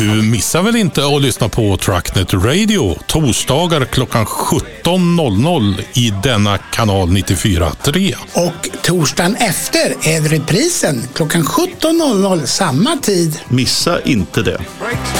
du missar väl inte att lyssna på Trucknet Radio torsdagar klockan 17.00 i denna kanal 94.3. Och torsdagen efter är reprisen klockan 17.00 samma tid. Missa inte det.